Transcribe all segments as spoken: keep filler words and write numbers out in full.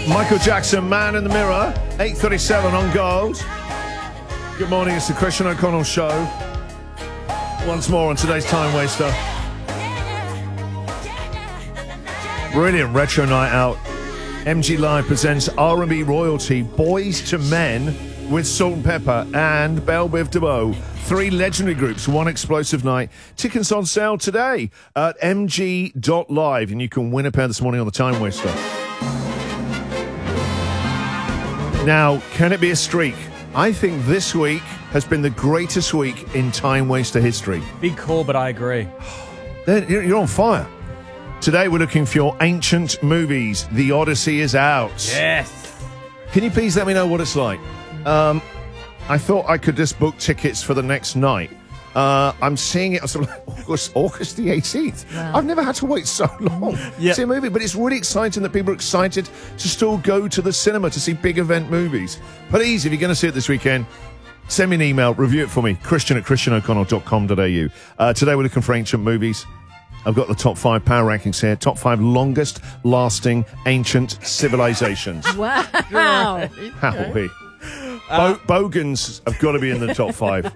Michael Jackson, Man in the Mirror, eight thirty-seven on Gold. Good morning, it's the Christian O'Connell Show. Once more on today's Time Waster. Brilliant retro night out. M G Live presents R and B royalty, Boys to Men with Salt and Pepper and Belle Biv DeVoe. Three legendary groups, one explosive night. Tickets on sale today at m g dot live, and you can win a pair this morning on the Time Waster. Now, can it be a streak? I think this week has been the greatest week in Time Waster history. Big call, but I agree. You're on fire. Today we're looking for your ancient movies. The Odyssey is out. Yes. Can you please let me know what it's like? Um, I thought I could just book tickets for the next night. Uh, I'm seeing it on August, August the eighteenth. Wow. I've never had to wait so long yep. to see a movie, but it's really exciting that people are excited to still go to the cinema to see big event movies. Please, if you're going to see it this weekend, send me an email, review it for me, Christian at christian o'connell dot com dot a u. Uh, today we're looking for ancient movies. I've got the top five power rankings here. Top five longest lasting ancient civilizations. Wow. How we? Bo- Bogans have got to be in the top five.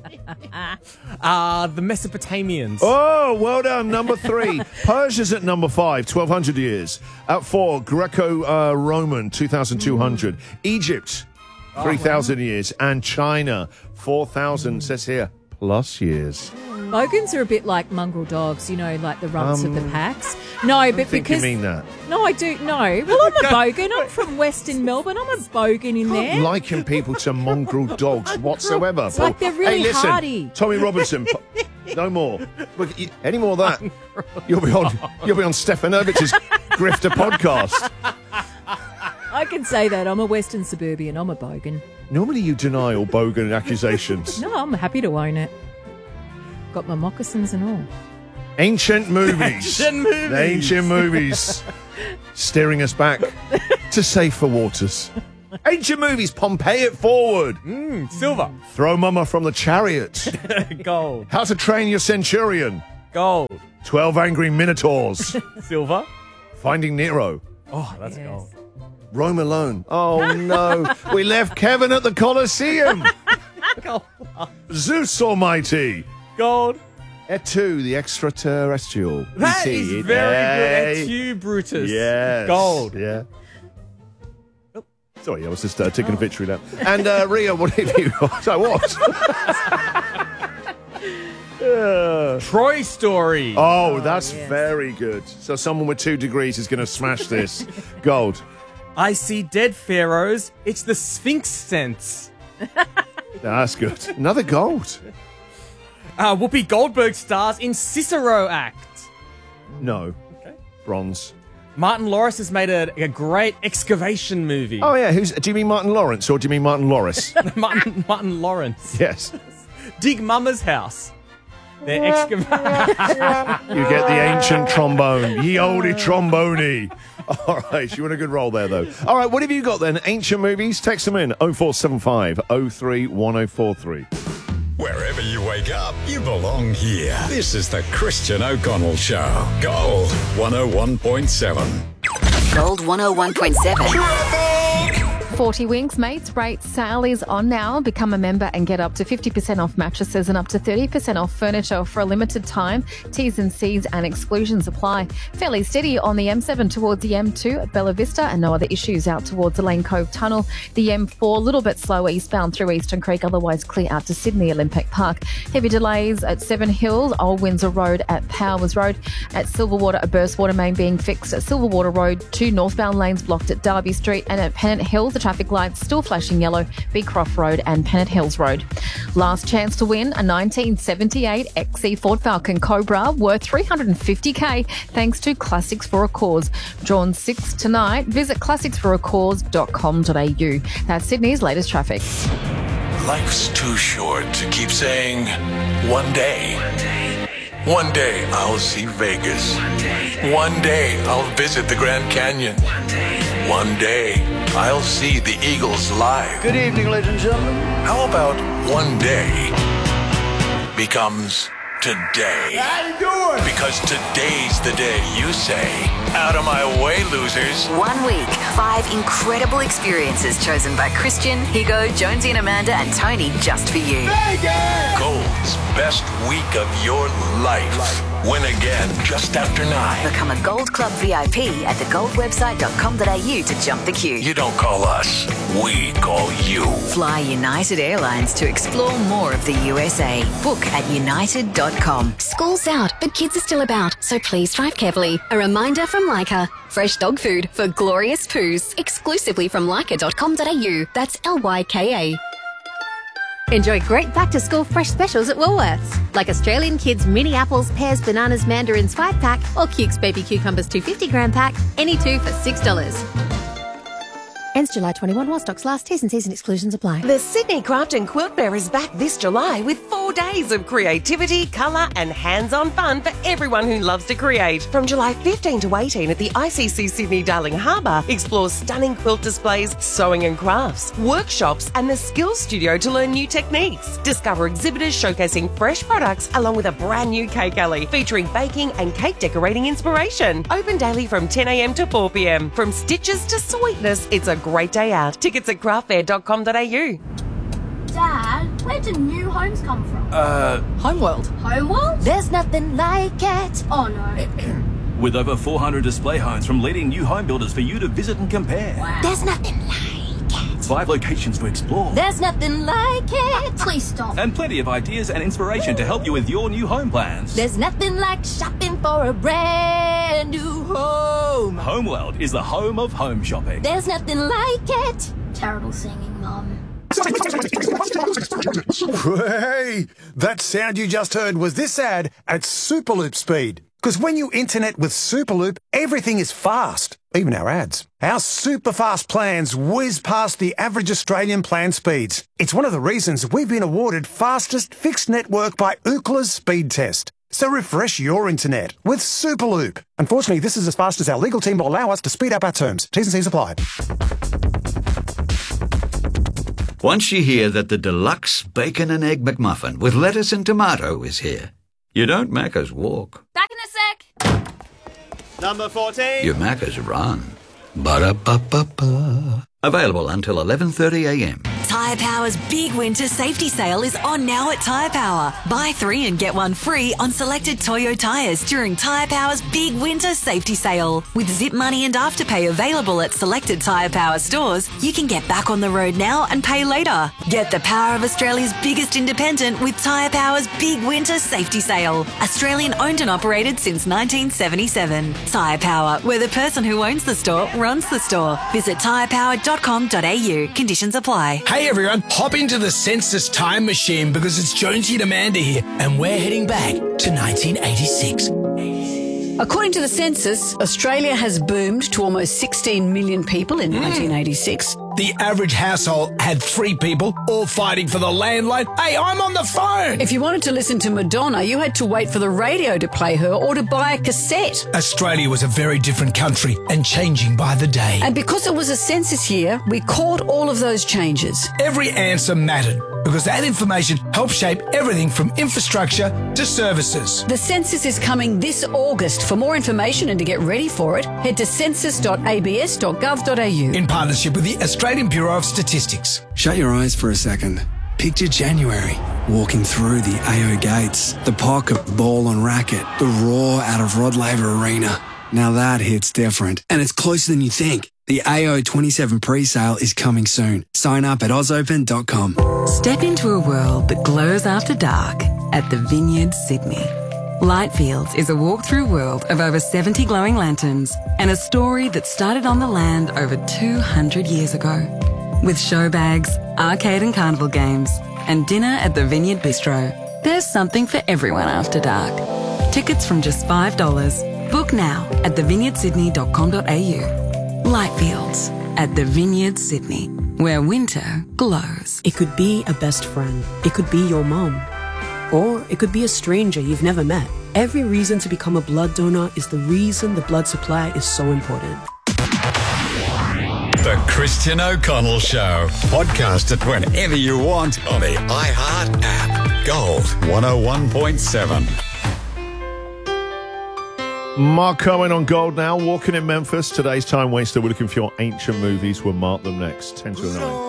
Uh, the Mesopotamians. Oh, well done. Number three. Persia's at number five, twelve hundred years. At four, Greco-Roman, two thousand two hundred. Mm. Egypt, three thousand oh, wow. years. And China, four thousand, mm. says here, plus years. Bogans are a bit like mongrel dogs, you know, like the runts um, of the packs. No, I but don't think because you mean that. No, I do. No, well, I'm a bogan. I'm from Western Melbourne. I'm a bogan in there. I'm liking people to mongrel dogs whatsoever. It's like they're really hey, listen, hardy. Tommy Robinson, no more. Look, any more of that, you'll be on. You'll be on Stefanovich's Grifter podcast. I can say that. I'm a Western suburban. I'm a bogan. Normally, you deny all bogan accusations. No, I'm happy to own it. Got my moccasins and all. Ancient movies. Ancient movies. The ancient movies. Steering us back to safer waters. Ancient movies. Pompeii it forward. Mm, silver. Throw Mama from the chariot. Gold. How to Train Your Centurion. Gold. Twelve Angry Minotaurs. Silver. Finding Nero. Oh, that's yes. gold. Rome Alone. Oh, no. We left Kevin at the Colosseum. Gold. Zeus Almighty. Gold. Et tu, the extraterrestrial. That E T is very Hey. good. Et tu, Brutus. Yes. Gold. Yeah. Oh, sorry, I was just uh, taking oh. a victory lap. And uh, Ria, what have you got? I was. yeah. Troy Story. Oh, oh that's yes. very good. So someone with two degrees is going to smash this. Gold. I see dead pharaohs. It's the Sphinx sense. That's good. Another gold. Uh, Whoopi Goldberg stars in Cicero Act. No. Okay. Bronze. Martin Lawrence has made a, a great excavation movie. Oh, yeah. Who's? Do you mean Martin Lawrence or do you mean Martin Lawrence? Martin, Martin Lawrence. Yes. Dig Mama's House. They're excavating. You get the ancient trombone. Ye olde trombone. All right. You want a good roll there, though. All right. What have you got then? Ancient movies? Text them in. oh four seven five oh three one oh four three. Wherever you wake up, you belong here. This is the Christian O'Connell Show. Gold one oh one point seven. Gold one oh one point seven. forty Winks Mates rate sale is on now. Become a member and get up to fifty percent off mattresses and up to thirty percent off furniture for a limited time. T's and C's and exclusions apply. Fairly steady on the M seven towards the M two at Bella Vista and no other issues out towards the Lane Cove Tunnel. The M four a little bit slower eastbound through Eastern Creek, otherwise clear out to Sydney Olympic Park. Heavy delays at Seven Hills, Old Windsor Road at Powers Road. At Silverwater, a burst water main being fixed at Silverwater Road. Two northbound lanes blocked at Derby Street, and at Pennant Hills, the traffic lights still flashing yellow, Beecroft Road and Pennant Hills Road. Last chance to win a nineteen seventy-eight X C Ford Falcon Cobra worth three hundred fifty thousand dollars thanks to Classics for a Cause. Drawn sixth tonight. Visit classics for a cause dot com dot a u. That's Sydney's latest traffic. Life's too short to keep saying, one day. One day I'll see Vegas. One day I'll visit the Grand Canyon. One day I'll see the Eagles live. Good evening, ladies and gentlemen. How about one day becomes today. How you doing? Because today's the day you say, out of my way, losers. One week, five incredible experiences chosen by Christian, Higo, Jonesy and Amanda and Tony just for you. Vegas! Gold's best week of your life. Win again just after nine. Become a Gold Club V I P at the gold website dot com dot a u to jump the queue. You don't call us, we call you. Fly United Airlines to explore more of the U S A. Book at united dot com. School's out, but kids are still about, so please drive carefully. A reminder from Lyca. Fresh dog food for glorious poos. Exclusively from lyca dot com dot a u. That's L Y K A. Enjoy great back-to-school fresh specials at Woolworths, like Australian Kids mini apples, pears, bananas, mandarins five pack or Cukes baby cucumbers two hundred fifty gram pack, any two for six dollars. Ends July twenty-first while stocks last. T's and C's and exclusions apply. The Sydney Craft and Quilt Fair is back this July with four days of creativity, colour and hands-on fun for everyone who loves to create. From July fifteenth to eighteenth at the I C C Sydney Darling Harbour, explore stunning quilt displays, sewing and crafts, workshops and the Skills Studio to learn new techniques. Discover exhibitors showcasing fresh products along with a brand new cake alley featuring baking and cake decorating inspiration. Open daily from ten a m to four p m. From stitches to sweetness, it's a great day out. Tickets at craft fair dot com dot a u. Dad, where do new homes come from? Uh... Homeworld. Homeworld? There's nothing like it. Oh no. With over four hundred display homes from leading new home builders for you to visit and compare. Wow. There's nothing like it. Five locations to explore. There's nothing like it. Please stop. And plenty of ideas and inspiration to help you with your new home plans. There's nothing like shopping for a brand new home. Homeworld is the home of home shopping. There's nothing like it. Terrible singing, Mum. Hey, that sound you just heard was this ad at Superloop speed. Because when you internet with Superloop, everything is fast, even our ads. Our super fast plans whiz past the average Australian plan speeds. It's one of the reasons we've been awarded fastest fixed network by Ookla's speed test. So refresh your internet with Superloop. Unfortunately, this is as fast as our legal team will allow us to speed up our terms. T's and C's apply. Once you hear that the deluxe bacon and egg McMuffin with lettuce and tomato is here, you don't Macca's walk. Back in a sec. Number fourteen. You Macca's run. Ba-da-ba-ba-ba. Available until eleven thirty a m. Tyre Power's big winter safety sale is on now at Tyre Power. Buy three and get one free on selected Toyo tyres during Tyre Power's big winter safety sale. With Zip Money and Afterpay available at selected Tyre Power stores, you can get back on the road now and pay later. Get the power of Australia's biggest independent with Tyre Power's big winter safety sale. Australian owned and operated since nineteen seventy-seven. Tyre Power, where the person who owns the store runs the store. Visit tyre power dot com dot a u. Conditions apply. Hey everyone, hop into the Census Time Machine because it's Jonesy and Amanda here and we're heading back to nineteen eighty-six. According to the census, Australia has boomed to almost sixteen million people in mm. nineteen eighty-six. The average household had three people, all fighting for the landline. Hey, I'm on the phone! If you wanted to listen to Madonna, you had to wait for the radio to play her or to buy a cassette. Australia was a very different country and changing by the day. And because it was a census year, we caught all of those changes. Every answer mattered because that information helped shape everything from infrastructure to services. The census is coming this August. For more information and to get ready for it, head to census dot a b s dot gov dot a u. In partnership with the Australian Bureau of Statistics. Shut your eyes for a second. Picture January, walking through the A O gates, the pocket ball and racket, the roar out of Rod Laver Arena. Now that hits different, and it's closer than you think. The A O twenty-seven pre-sale is coming soon. Sign up at oz open dot com. Step into a world that glows after dark at the Vineyard Sydney. Lightfields is a walk-through world of over seventy glowing lanterns and a story that started on the land over two hundred years ago. With show bags, arcade and carnival games, and dinner at the Vineyard Bistro, there's something for everyone after dark. Tickets from just five dollars. Book now at the vineyard sydney dot com dot a u. Lightfields at the Vineyard Sydney, where winter glows. It could be a best friend. It could be your mom. Or it could be a stranger you've never met. Every reason to become a blood donor is the reason the blood supply is so important. The Christian O'Connell Show. Podcast it whenever you want on the iHeart app. Gold one oh one point seven. Mark Cohen on Gold now, walking in Memphis. Today's time waster. We're looking for your ancient movies. We'll mark them next, ten to nine.